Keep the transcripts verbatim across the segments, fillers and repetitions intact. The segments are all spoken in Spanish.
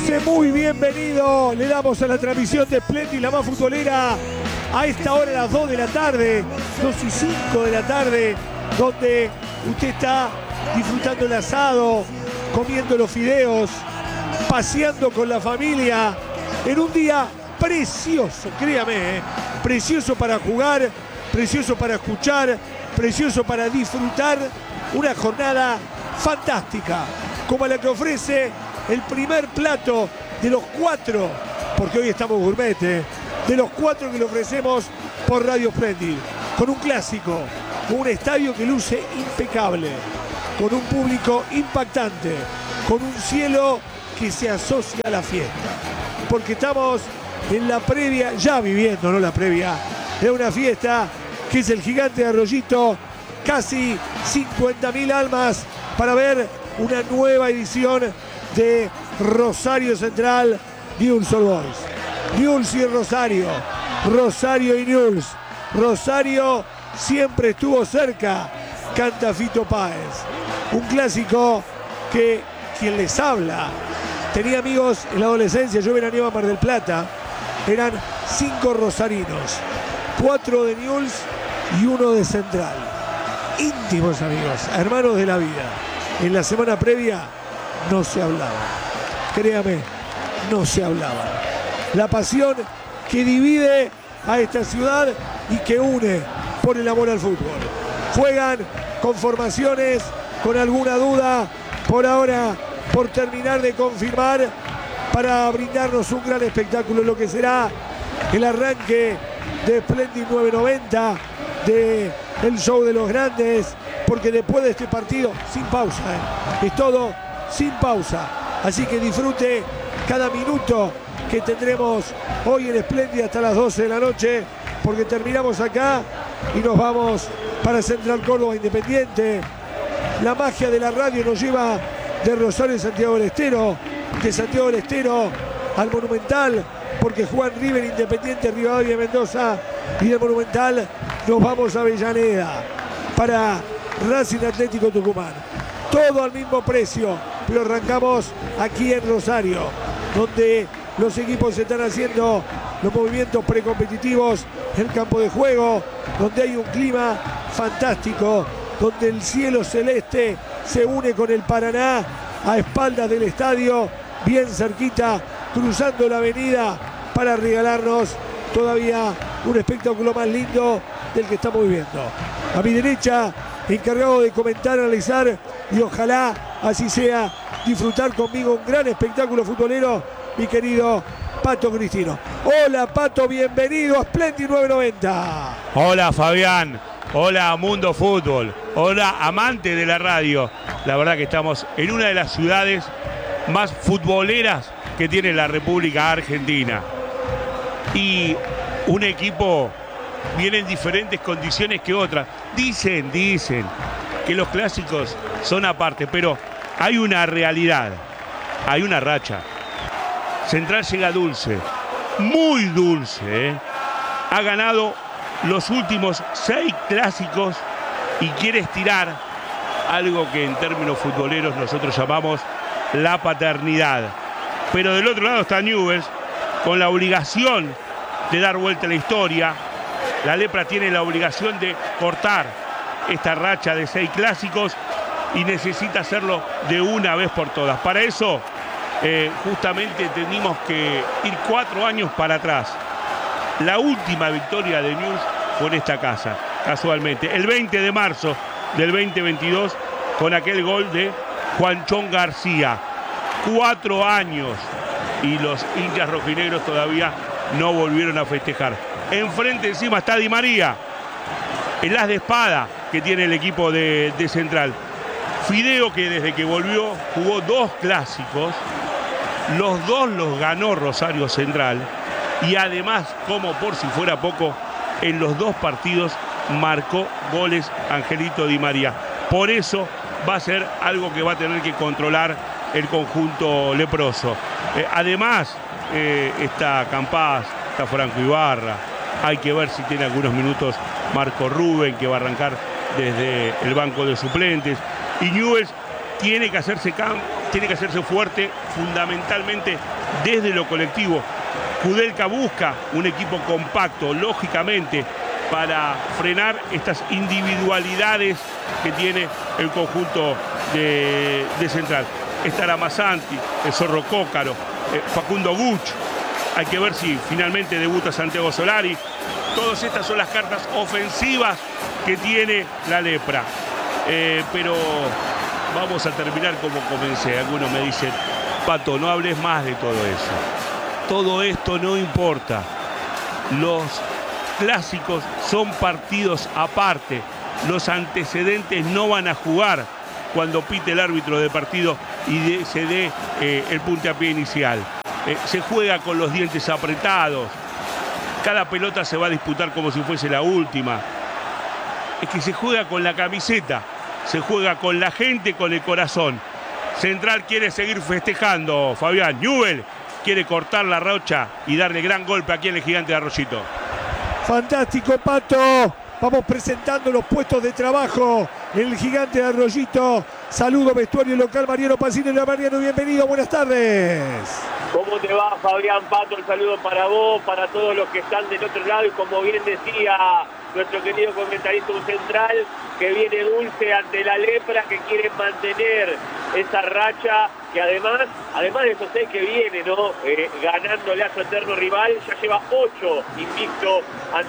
Muy bienvenido, le damos a la transmisión de Splendid, la más futbolera, a esta hora, a las dos de la tarde, dos y cinco de la tarde, donde usted está disfrutando el asado, comiendo los fideos, paseando con la familia, en un día precioso, créame, ¿eh? Precioso para jugar, precioso para escuchar, precioso para disfrutar, una jornada fantástica, como la que ofrece el primer plato de los cuatro, porque hoy estamos gourmet, ¿eh? De los cuatro que le ofrecemos por Radio Splendid, con un clásico, con un estadio que luce impecable, con un público impactante, con un cielo que se asocia a la fiesta, porque estamos en la previa, ya viviendo, no la previa, de una fiesta que es el Gigante de Arroyito, casi cincuenta mil almas para ver una nueva edición de Rosario Central, Newell's Old Boys. Newell's y Rosario, Rosario y Newell's. Rosario siempre estuvo cerca, canta Fito Páez. Un clásico que quien les habla tenía amigos en la adolescencia. Yo veraneaba a Mar del Plata, eran cinco rosarinos, cuatro de Newell's y uno de Central. Íntimos amigos, hermanos de la vida. En la semana previa no se hablaba, créame, no se hablaba. La pasión que divide a esta ciudad y que une por el amor al fútbol. Juegan con formaciones, con alguna duda, por ahora, por terminar de confirmar, para brindarnos un gran espectáculo, lo que será el arranque de Splendid nueve noventa, de el show de los grandes, porque después de este partido, sin pausa, ¿eh? Es todo sin pausa, así que disfrute cada minuto que tendremos hoy en Splendid hasta las doce de la noche, porque terminamos acá y nos vamos para Central Córdoba Independiente. La magia de la radio nos lleva de Rosario a Santiago del Estero, de Santiago del Estero al Monumental, porque Juan River, Independiente, Rivadavia, Mendoza, y del Monumental nos vamos a Avellaneda para Racing Atlético Tucumán. Todo al mismo precio, pero arrancamos aquí en Rosario, donde los equipos están haciendo los movimientos precompetitivos en el campo de juego, donde hay un clima fantástico, donde el cielo celeste se une con el Paraná a espaldas del estadio, bien cerquita, cruzando la avenida para regalarnos todavía un espectáculo más lindo del que estamos viviendo. A mi derecha, encargado de comentar, analizar y ojalá así sea, disfrutar conmigo un gran espectáculo futbolero, mi querido Pato Cristino. Hola Pato, bienvenido a Splendid nueve noventa. Hola Fabián, hola Mundo Fútbol, hola amante de la radio. La verdad que estamos en una de las ciudades más futboleras que tiene la República Argentina. Y un equipo viene en diferentes condiciones que otras. Dicen, dicen que los clásicos son aparte, pero hay una realidad, hay una racha. Central llega dulce, muy dulce, ¿eh? Ha ganado los últimos seis clásicos y quiere estirar algo que en términos futboleros nosotros llamamos la paternidad. Pero del otro lado está Newell's con la obligación de dar vuelta a la historia. La Lepra tiene la obligación de cortar esta racha de seis clásicos y necesita hacerlo de una vez por todas. Para eso, eh, justamente tenemos que ir cuatro años para atrás. La última victoria de Newell's fue en esta casa, casualmente, el veinte de marzo del veinte veintidós, con aquel gol de Juanchón García. Cuatro años y los hinchas rojinegros todavía no volvieron a festejar. Enfrente encima está Di María, el as de espada que tiene el equipo de, de Central. Fideo, que desde que volvió jugó dos clásicos, los dos los ganó Rosario Central, y además, como por si fuera poco, en los dos partidos marcó goles Angelito Di María. Por eso va a ser algo que va a tener que controlar el conjunto leproso. Eh, además, eh, está Campás, está Franco Ibarra. Hay que ver si tiene algunos minutos Marco Rubén, que va a arrancar desde el banco de suplentes. Y Newell's tiene que hacerse tiene que hacerse fuerte fundamentalmente desde lo colectivo. Kudelka busca un equipo compacto, lógicamente, para frenar estas individualidades que tiene el conjunto de, de Central. Estará Masanti, el Zorro Cócaro, eh, Facundo Buch. Hay que ver si finalmente debuta Santiago Solari. Todas estas son las cartas ofensivas que tiene la Lepra. Eh, pero vamos a terminar como comencé. Algunos me dicen, Pato, no hables más de todo eso. Todo esto no importa. Los clásicos son partidos aparte. Los antecedentes no van a jugar cuando pite el árbitro de partido y de, se dé eh, el puntapié inicial. Eh, se juega con los dientes apretados. Cada pelota se va a disputar como si fuese la última. Es que se juega con la camiseta, se juega con la gente, con el corazón. Central quiere seguir festejando, Fabián. Newell quiere cortar la racha y darle gran golpe aquí en el Gigante de Arroyito. Fantástico, Pato. Vamos presentando los puestos de trabajo en el Gigante de Arroyito. Saludo vestuario local, Mariano Pacino. Mariano, bienvenido, buenas tardes. ¿Cómo te va, Fabián, Pato? El saludo para vos, para todos los que están del otro lado. Y como bien decía nuestro querido comentarista Central, que viene dulce ante la Lepra, que quiere mantener esa racha, que además, además de esos seis que viene, ¿no? Eh, ganándole a su eterno rival, ya lleva ocho invicto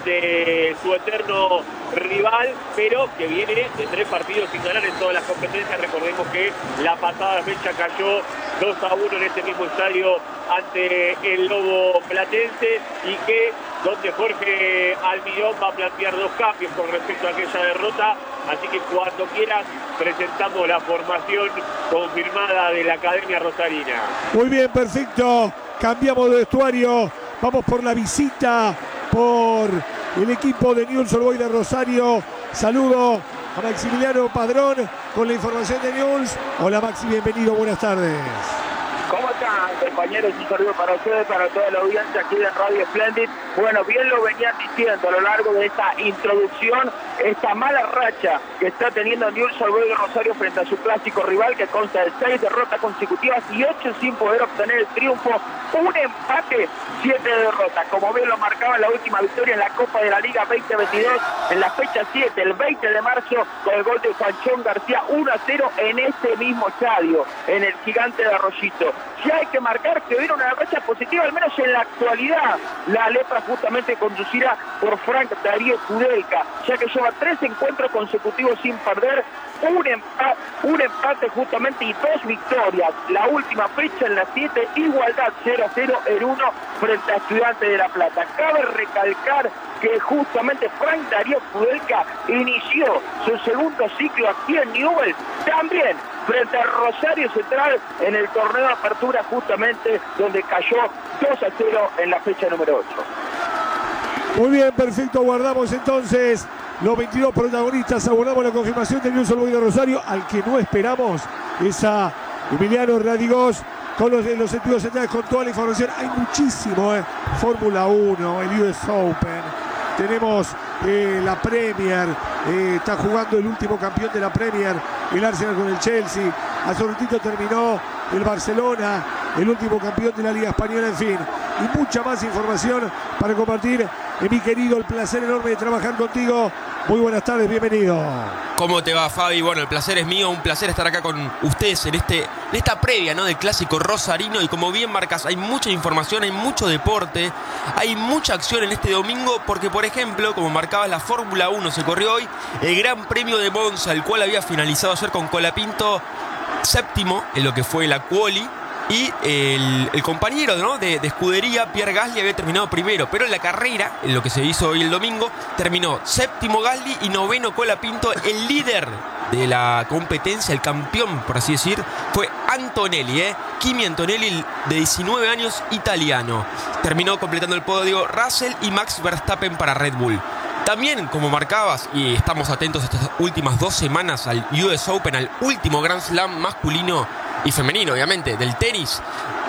ante su eterno rival, pero que viene de tres partidos sin ganar en todas las competencias. Recordemos que la pasada fecha cayó dos a uno en este mismo estadio ante el Lobo Platense, y que donde Jorge Almirón va a plantear dos cambios con respecto a aquella derrota. Así que cuando quieras presentamos la formación confirmada de la Academia Rosarina. Muy bien, perfecto. Cambiamos de vestuario. Vamos por la visita por el equipo de Newell's Old Boys de Rosario. Saludo a Maximiliano Padrón con la información de Newell's. Hola Maxi, bienvenido, buenas tardes. ¿Cómo están, compañeros? Un saludo para ustedes, para toda la audiencia aquí de Radio Splendid. Bueno, bien lo venían diciendo a lo largo de esta introducción, esta mala racha que está teniendo Newell's Old Boys de Rosario frente a su clásico rival, que consta de seis derrotas consecutivas y ocho sin poder obtener el triunfo. Un empate, siete derrotas. Como bien lo marcaba la última victoria en la Copa de la Liga veinte veintidós, en la fecha siete, el veinte de marzo, con el gol de Juanchón García, uno a cero en este mismo estadio, en el Gigante de Arroyito. Ya hay que marcar que viene una racha positiva, al menos en la actualidad. La Lepra justamente conducida por Frank Darío Kudelka, ya que lleva tres encuentros consecutivos sin perder, un empate, un empate justamente y dos victorias. La última fecha en la siete, igualdad cero a cero en uno frente a Estudiantes de La Plata. Cabe recalcar que justamente Frank Darío Kudelka inició su segundo ciclo aquí en Newell's, también frente a Rosario Central en el torneo de apertura, justamente donde cayó dos a cero en la fecha número ocho. Muy bien, perfecto, guardamos entonces los veintidós protagonistas, abordamos la confirmación de Newell's Old Boys de Rosario. Al que no esperamos es a Emiliano Radigós con los, los sentidos centrales, con toda la información. Hay muchísimo, eh. Fórmula uno, el U S Open, tenemos eh, la Premier, eh, está jugando el último campeón de la Premier, el Arsenal con el Chelsea. Hace un ratito terminó el Barcelona, el último campeón de la Liga Española, en fin. Y mucha más información para compartir. Eh, mi querido, el placer enorme de trabajar contigo. Muy buenas tardes, bienvenido. ¿Cómo te va, Fabi? Bueno, el placer es mío, un placer estar acá con ustedes en, este, en esta previa, ¿no?, del clásico rosarino. Y como bien marcas, hay mucha información, hay mucho deporte, hay mucha acción en este domingo, porque, por ejemplo, como marcabas, la Fórmula uno se corrió hoy, el Gran Premio de Monza, el cual había finalizado ayer con Colapinto séptimo en lo que fue la quali. Y el, el compañero, ¿no?, de, de escudería, Pierre Gasly, había terminado primero. Pero en la carrera, en lo que se hizo hoy el domingo, terminó séptimo Gasly y noveno Colapinto. El líder de la competencia, el campeón, por así decir, fue Antonelli, ¿eh? Kimi Antonelli, de diecinueve años, italiano. Terminó completando el podio Russell y Max Verstappen para Red Bull. También, como marcabas, y estamos atentos estas últimas dos semanas al U S Open, al último Grand Slam masculino y femenino, obviamente, del tenis.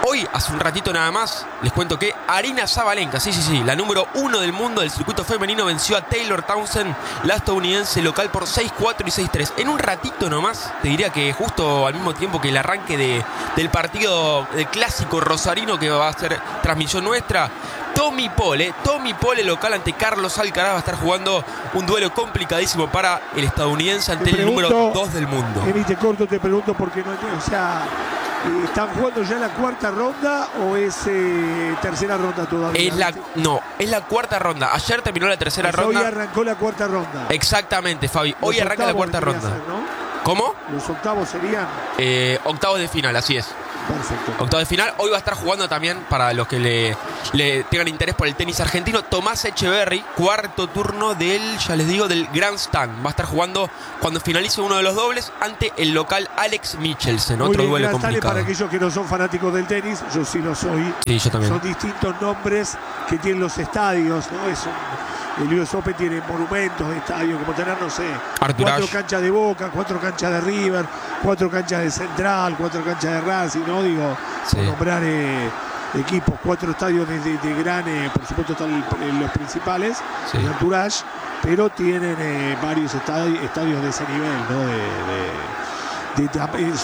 Hoy, hace un ratito nada más, les cuento que Aryna Sabalenka, sí, sí, sí, la número uno del mundo del circuito femenino, venció a Taylor Townsend, la estadounidense local, por seis cuatro y seis tres. En un ratito nomás, te diría que justo al mismo tiempo que el arranque de, del partido del clásico rosarino, que va a ser transmisión nuestra, Tommy Paul, eh, Tommy Paul, el local ante Carlos Alcaraz, va a estar jugando un duelo complicadísimo para el estadounidense ante Te el número pregunto, dos del mundo. Emi, te corto, te pregunto porque no entiendo. O sea, ¿están jugando ya la cuarta ronda o es eh, tercera ronda todavía? Es la, no, es la cuarta ronda. Ayer terminó la tercera Pues ronda. Hoy arrancó la cuarta ronda. Exactamente, Fabi. Hoy Los arranca la octavos cuarta debería ronda. ser, ¿no? ¿Cómo? Los octavos serían. Eh, octavos de final, así es. Perfecto. Octavos de final. Hoy va a estar jugando también, para los que le, le tengan interés por el tenis argentino, Tomás Echeverry, cuarto turno del, ya les digo, del Grand Slam. Va a estar jugando cuando finalice uno de los dobles ante el local Alex Michelsen. Muy Otro bien, duelo Grand Slam, complicado. para aquellos que no son fanáticos del tenis, yo sí lo soy. Sí, yo también. Son distintos nombres que tienen los estadios, ¿no? Es un, el U S Open tiene monumentos de estadios, como tener, no sé, Arthur cuatro Ashe. canchas de Boca, cuatro canchas de River, cuatro canchas de Central, cuatro canchas de Racing, ¿no? Digo, Sí. por nombrar eh, equipos, cuatro estadios de, de, de gran, eh, por supuesto están el- los principales, Sí. el Arthur Ashe, pero tienen eh, varios estadios, estadios de ese nivel, ¿no? De, de, de- de-